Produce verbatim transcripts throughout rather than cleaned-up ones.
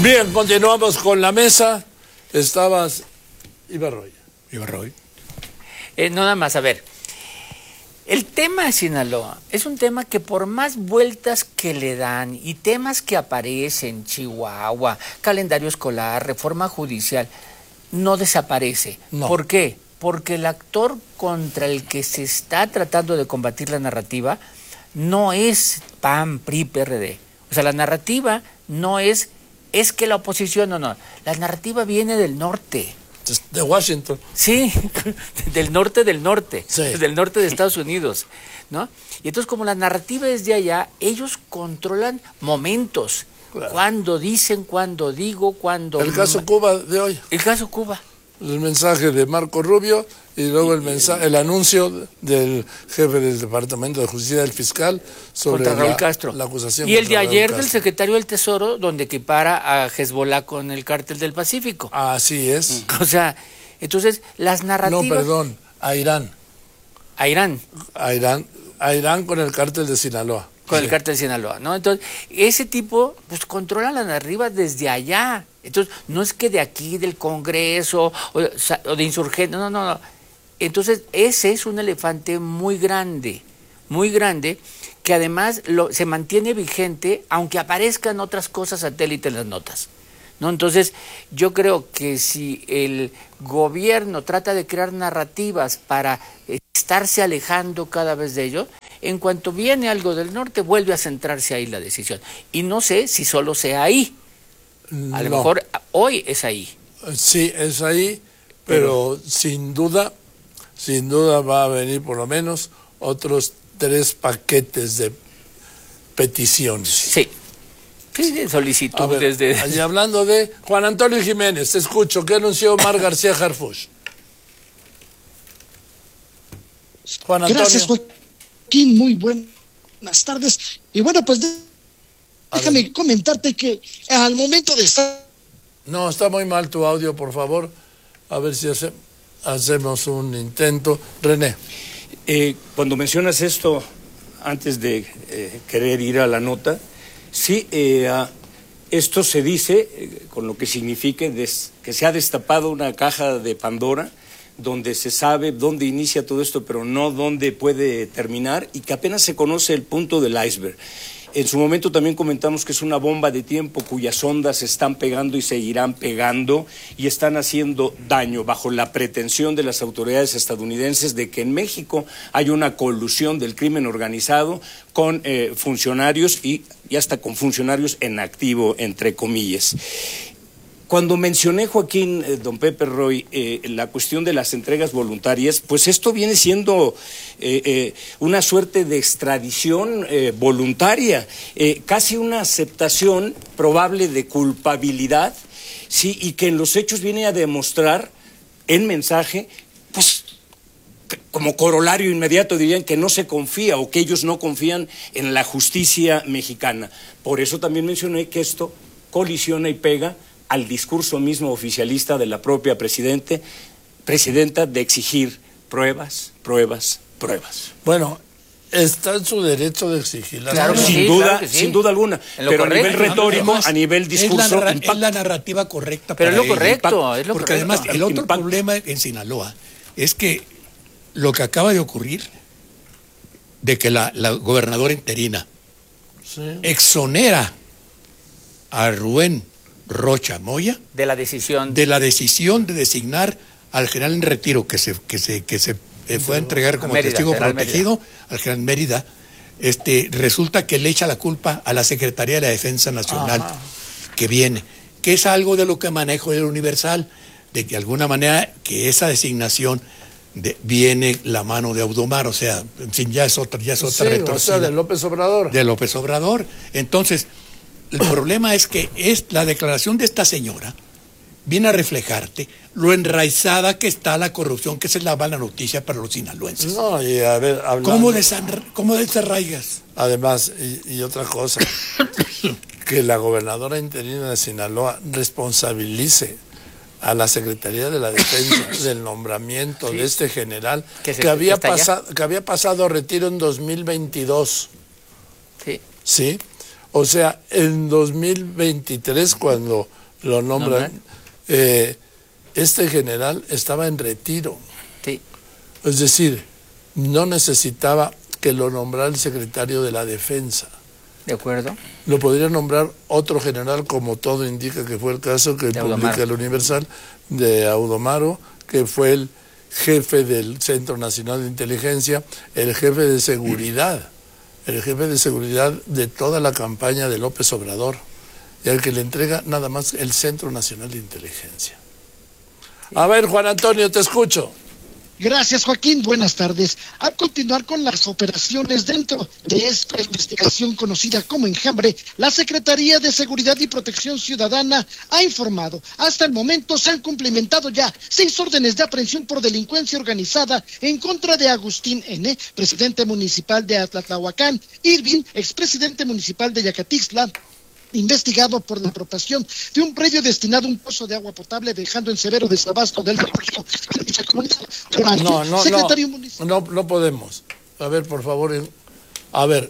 Bien, continuamos con la mesa. Estabas Ibarroy. Ibarroy. Eh, no, nada más, a ver. El tema de Sinaloa es un tema que por más vueltas que le dan y temas que aparecen, Chihuahua, calendario escolar, reforma judicial, no desaparece. No. ¿Por qué? Porque el actor contra el que se está tratando de combatir la narrativa no es P A N, P R I, P R D. O sea, la narrativa no es, es que la oposición, no, no. La narrativa viene del norte. De Washington. Sí, del norte del norte, Sí. del norte de Estados Unidos, ¿no? Y entonces como la narrativa es de allá, ellos controlan momentos. Claro. Cuando dicen, cuando digo, cuando... El caso Cuba de hoy. El caso Cuba. El mensaje de Marco Rubio y luego el mensaje, el anuncio del jefe del Departamento de Justicia, del fiscal, sobre Contra Raúl la, Castro. la acusación. Y el de contra Raúl ayer del Castro. secretario del Tesoro, donde equipara a Hezbollah con el cártel del Pacífico. Así es. O sea, entonces las narrativas... No, perdón, a Irán. A Irán. A Irán, a Irán con el cártel de Sinaloa. Con Sí. el cártel de Sinaloa, ¿no? Entonces, ese tipo, pues, controla la narrativa desde allá. Entonces, no es que de aquí, del Congreso, o, o de insurgentes, no, no, no. Entonces, ese es un elefante muy grande, muy grande, que además lo, se mantiene vigente, aunque aparezcan otras cosas satélite en las notas, ¿no? Entonces, yo creo que si el gobierno trata de crear narrativas para estarse alejando cada vez de ello, en cuanto viene algo del norte, vuelve a centrarse ahí la decisión. Y no sé si solo sea ahí. A lo No. mejor hoy es ahí. Sí, es ahí, pero, pero sin duda, sin duda va a venir por lo menos otros tres paquetes de peticiones. Sí. Sí, de solicitudes de... Y hablando de Juan Antonio Jiménez, te escucho. ¿Qué anunció Omar García Harfuch? Juan Antonio. Gracias, Joaquín. Muy buenas tardes. Y bueno, pues déjame comentarte que al momento de estar... No, está muy mal tu audio, por favor. A ver si hace, hacemos un intento. René. Eh, cuando mencionas esto, antes de eh, querer ir a la nota, sí, eh, uh, esto se dice, eh, con lo que significa des, que se ha destapado una caja de Pandora, donde se sabe dónde inicia todo esto, pero no dónde puede terminar, y que apenas se conoce el punto del iceberg. En su momento también comentamos que es una bomba de tiempo cuyas ondas se están pegando y seguirán pegando y están haciendo daño bajo la pretensión de las autoridades estadounidenses de que en México hay una colusión del crimen organizado con eh, funcionarios y, y hasta con funcionarios en activo, entre comillas. Cuando mencioné, Joaquín, eh, don Pepe Roy, eh, la cuestión de las entregas voluntarias, pues esto viene siendo eh, eh, una suerte de extradición eh, voluntaria, eh, casi una aceptación probable de culpabilidad, sí, y que en los hechos viene a demostrar en mensaje, pues, como corolario inmediato dirían que no se confía o que ellos no confían en la justicia mexicana. Por eso también mencioné que esto colisiona y pega al discurso mismo oficialista de la propia presidente, presidenta de exigir pruebas, pruebas, pruebas. Bueno, está en su derecho de exigirlas. Claro que sin sí, duda, claro que sí. sin duda alguna. En lo Pero correcto, a nivel retórico, además, a nivel discurso, es la, narra- impacta. es la narrativa correcta Pero es para lo ello. correcto, es lo Porque correcto. además el otro Impacta. problema en Sinaloa es que lo que acaba de ocurrir de que la, la gobernadora interina Sí. exonera a Rubén Rocha Moya De la decisión. de la decisión de designar al general en retiro que se que se que se eh, fue a entregar como Mérida, testigo general protegido al general Mérida. Este resulta que le echa la culpa a la Secretaría de la Defensa Nacional. Ajá. Que viene, que es algo de lo que manejo el Universal, de que de alguna manera que esa designación de, viene la mano de Audomar, o sea, en fin, ya es otra, ya es otra Sí, o retorcida sea, de López Obrador. de López Obrador. Entonces, el problema es que es la declaración de esta señora viene a reflejarte lo enraizada que está la corrupción, que esa es la mala noticia para los sinaloenses. No, y a ver, hablando, ¿Cómo, desan- ¿Cómo desarraigas? además, y, y otra cosa, que la gobernadora interina de Sinaloa responsabilice a la Secretaría de la Defensa del nombramiento Sí. de este general Que que, se- había está allá. pasado, que había pasado a retiro en dos mil veintidós. Sí. ¿Sí? O sea, en dos mil veintitrés, cuando lo nombran, eh, este general estaba en retiro. Sí. Es decir, no necesitaba que lo nombrara el secretario de la Defensa. De acuerdo. Lo podría nombrar otro general, como todo indica que fue el caso que publica el Universal, de Audomaro, que fue el jefe del Centro Nacional de Inteligencia, el jefe de seguridad, el jefe de seguridad de toda la campaña de López Obrador, y al que le entrega nada más el Centro Nacional de Inteligencia. Sí. A ver, Juan Antonio, te escucho. Gracias, Joaquín. Buenas tardes. Al continuar con las operaciones dentro de esta investigación conocida como Enjambre, la Secretaría de Seguridad y Protección Ciudadana ha informado, hasta el momento se han cumplimentado ya seis órdenes de aprehensión por delincuencia organizada en contra de Agustín N., presidente municipal de Atlatlahuacán, Irving, expresidente municipal de Yacatixtla, investigado por la apropiación de un predio destinado a un pozo de agua potable, dejando en severo desabasto del recurso de dicha comunidad. No, no, Secretario no, municipal. no, no podemos. A ver, por favor, a ver,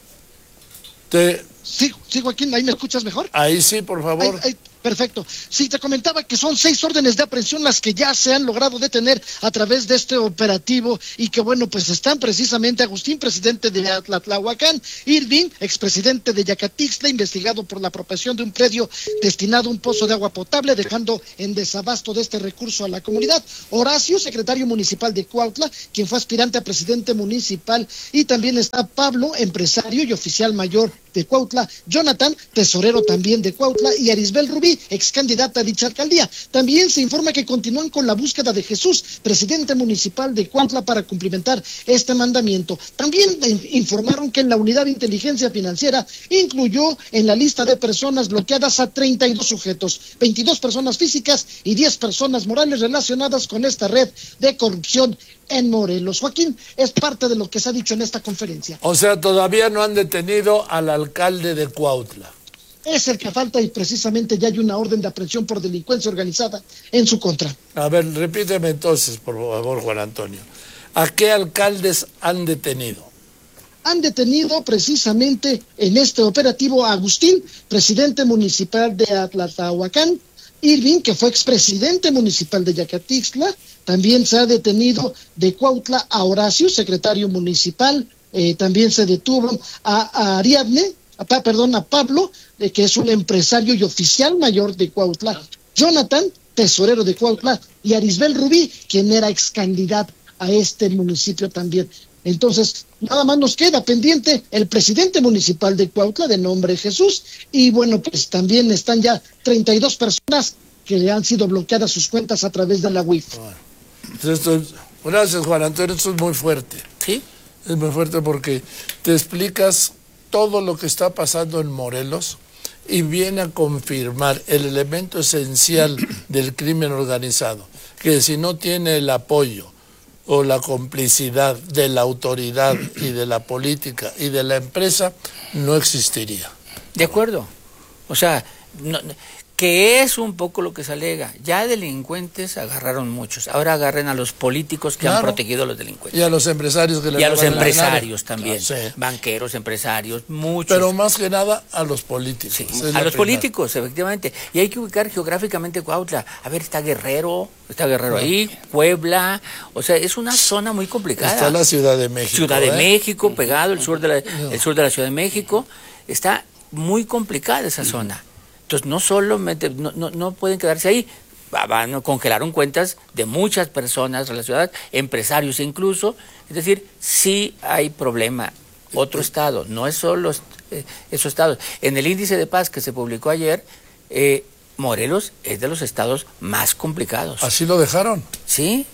te... Sí, sí, Joaquín, ¿ahí me escuchas mejor? Ahí sí, por favor. Ahí, ahí, perfecto. Sí, te comentaba que son seis órdenes de aprehensión las que ya se han logrado detener a través de este operativo y que, bueno, pues están precisamente Agustín, presidente de Atlatlahuacán, Irving, expresidente de Yacatixtla, investigado por la apropiación de un predio destinado a un pozo de agua potable, dejando en desabasto de este recurso a la comunidad. Horacio, secretario municipal de Cuautla, quien fue aspirante a presidente municipal, y también está Pablo, empresario y oficial mayor de Cuautla, Jonathan, tesorero también de Cuautla, y Arisbel Rubí, ex candidata a dicha alcaldía. También se informa que continúan con la búsqueda de Jesús, presidente municipal de Cuautla, para cumplimentar este mandamiento. También informaron que en la unidad de inteligencia financiera incluyó en la lista de personas bloqueadas a treinta y dos sujetos, veintidós personas físicas y diez personas morales relacionadas con esta red de corrupción en Morelos. Joaquín, es parte de lo que se ha dicho en esta conferencia. O sea, todavía no han detenido al alcalde de Cuautla. Es el que falta y precisamente ya hay una orden de aprehensión por delincuencia organizada en su contra. A ver, repíteme entonces, por favor, Juan Antonio. ¿A qué alcaldes han detenido? Han detenido precisamente en este operativo a Agustín, presidente municipal de Atlatlahuacán, Irving, que fue expresidente municipal de Yacatixtla. También se ha detenido de Cuautla a Horacio, secretario municipal. Eh, también se detuvo a, a Ariadne, a, perdón, a Pablo, eh, que es un empresario y oficial mayor de Cuautla. Jonathan, tesorero de Cuautla, y Arisbel Rubí, quien era ex candidato a este municipio también. Entonces, nada más nos queda pendiente el presidente municipal de Cuautla, de nombre Jesús, y bueno, pues también están ya treinta y dos personas que le han sido bloqueadas sus cuentas a través de la U I F. Bueno, esto es, gracias, Juan Antonio, esto es muy fuerte. Sí. Es muy fuerte porque te explicas todo lo que está pasando en Morelos y viene a confirmar el elemento esencial del crimen organizado, que si no tiene el apoyo o la complicidad de la autoridad y de la política y de la empresa, no existiría. De acuerdo. O sea, no, que es un poco lo que se alega. Ya delincuentes agarraron muchos. Ahora agarren a los políticos que claro. han protegido a los delincuentes. Y a los empresarios que le Y a los empresarios también. Claro, sí. Banqueros, empresarios, muchos. Pero más que nada a los políticos. Sí, a los primera. políticos, efectivamente. Y hay que ubicar geográficamente Cuautla. A ver, está Guerrero, está Guerrero claro. ahí, Puebla. O sea, es una zona muy complicada. Está la Ciudad de México. Ciudad ¿eh? de México, pegado, el sur de la, no. el sur de la Ciudad de México. Está muy complicada esa zona. Entonces, no solo mete, no, no, no pueden quedarse ahí, van, congelaron cuentas de muchas personas relacionadas, empresarios incluso, es decir, sí hay problema. Otro estado, no es solo eh, esos estados. En el índice de paz que se publicó ayer, eh, Morelos es de los estados más complicados. ¿Así lo dejaron? Sí.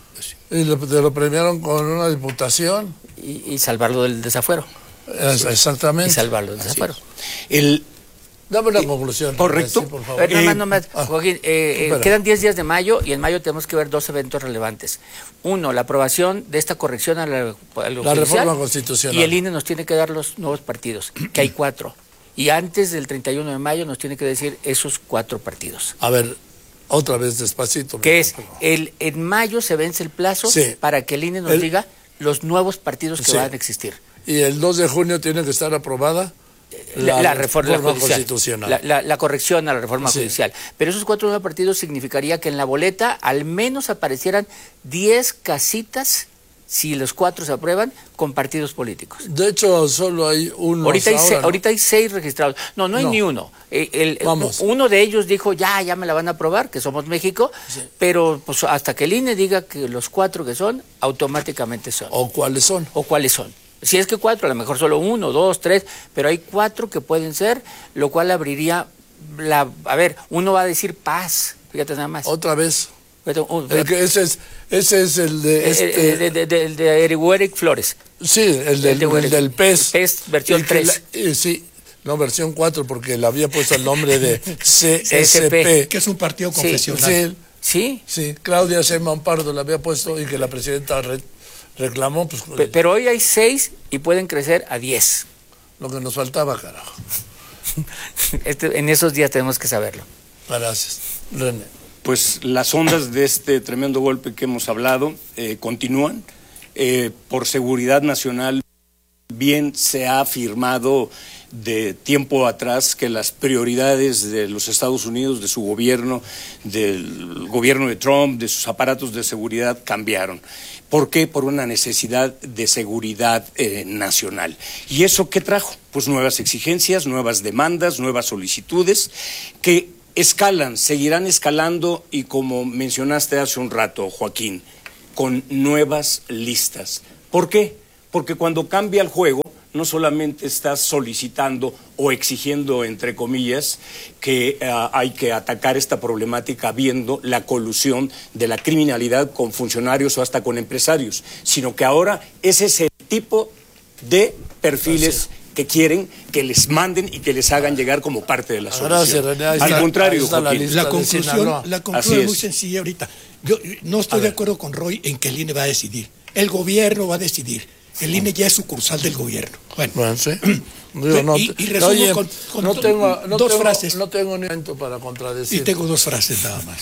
Y lo, te lo premiaron con una diputación. Y, y salvarlo del desafuero. Es, exactamente. Y salvarlo del desafuero. El... Dame una eh, conclusión. Correcto. Sí, por favor. Eh, no más, no más. Ah, Joaquín, eh, eh, quedan diez días de mayo y en mayo tenemos que ver dos eventos relevantes. Uno, la aprobación de esta corrección a la, a lo la judicial, reforma constitucional. Y el I N E nos tiene que dar los nuevos partidos, que hay cuatro. Y antes del treinta y uno de mayo nos tiene que decir esos cuatro partidos. A ver, otra vez despacito. Que es, el, en mayo se vence el plazo sí. para que el I N E nos el, diga los nuevos partidos que sí. van a existir. Y el dos de junio tiene que estar aprobada La, la, la reforma, reforma judicial, constitucional. La, la, la corrección a la reforma sí. judicial. Pero esos cuatro nuevos partidos significaría que en la boleta al menos aparecieran diez casitas, si los cuatro se aprueban, con partidos políticos. De hecho, solo hay uno. Ahorita, hay, ahora, ¿no? ahorita hay seis registrados. No, no hay no. ni uno. El, el, Vamos. Uno de ellos dijo, ya, ya me la van a aprobar, que somos México, sí. pero pues, hasta que el I N E diga que los cuatro que son, automáticamente son. ¿O cuáles son? O cuáles son. Si es que cuatro, a lo mejor solo uno, dos, tres, pero hay cuatro que pueden ser, lo cual abriría la... A ver, uno va a decir paz, fíjate nada más. Otra vez. Fíjate, un, el que ese, es, ese es el de... Este... El, de, de, de, de Eric Flores. Sí, el del, el de el del P E S. P E S versión tres. La, sí, no, versión cuatro, porque le había puesto el nombre de C S P. Que es un partido confesional. Sí, sí. Sí, Claudia Sheinbaum Pardo le había puesto y que la presidenta... Re, reclamó, pues... Pero, pero hoy hay seis y pueden crecer a diez. Lo que nos faltaba, carajo. Este, en esos días tenemos que saberlo. Gracias. René. Pues las ondas de este tremendo golpe que hemos hablado eh, continúan. Eh, por seguridad nacional, bien se ha afirmado de tiempo atrás que las prioridades de los Estados Unidos, de su gobierno, del gobierno de Trump, de sus aparatos de seguridad cambiaron. ¿Por qué? Por una necesidad de seguridad eh, nacional. ¿Y eso qué trajo? Pues nuevas exigencias, nuevas demandas, nuevas solicitudes que escalan, seguirán escalando y como mencionaste hace un rato, Joaquín, con nuevas listas. ¿Por qué? Porque cuando cambia el juego, no solamente estás solicitando o exigiendo, entre comillas, que uh, hay que atacar esta problemática viendo la colusión de la criminalidad con funcionarios o hasta con empresarios, sino que ahora es ese tipo de perfiles que quieren que les manden y que les hagan llegar como parte de la solución. Gracias, René. Ahí Al está, contrario, ahí está la, Joaquín. La conclusión, la conclusión es muy sencilla ahorita. Yo no estoy de acuerdo con Roy en que el I N E va a decidir. El gobierno va a decidir. El I N E ya es sucursal del gobierno. Bueno, bueno sí. Digo, no, y, y resumo oye, con, con no tengo, no dos tengo, frases. No tengo ni momento para contradecir. Y tengo dos frases nada más.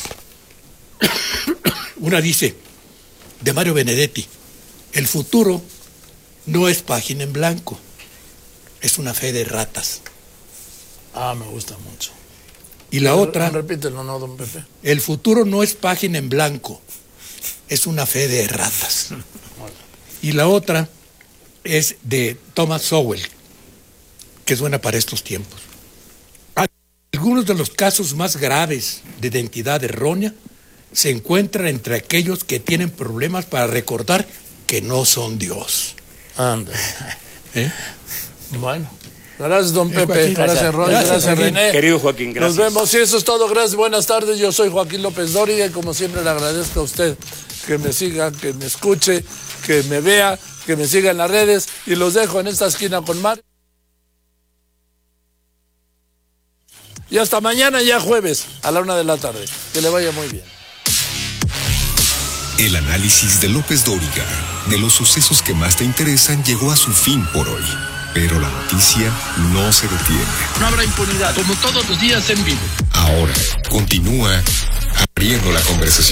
Una dice, de Mario Benedetti, el futuro no es página en blanco, es una fe de ratas. Ah, me gusta mucho. Y la Pero, otra, repítelo, no, don Pepe. El futuro no es página en blanco, es una fe de ratas. Y la otra es de Thomas Sowell, que es buena para estos tiempos. Algunos de los casos más graves de identidad errónea se encuentran entre aquellos que tienen problemas para recordar que no son Dios. Anda. ¿Eh? Bueno. Gracias, don Eh, Pepe. Joaquín, gracias, gracias, Roy. gracias, Gracias, Joaquín. René. Querido Joaquín, gracias. Nos vemos. Y eso es todo. Gracias. Buenas tardes. Yo soy Joaquín López Dóriga y como siempre le agradezco a usted que me siga, que me escuche, que me vea, que me siga en las redes y los dejo en esta esquina con Mar. Y hasta mañana ya jueves a la una de la tarde. Que le vaya muy bien. El análisis de López Dóriga de los sucesos que más te interesan llegó a su fin por hoy. Pero la noticia no se detiene. No habrá impunidad, como todos los días en vivo. Ahora continúa abriendo la conversación.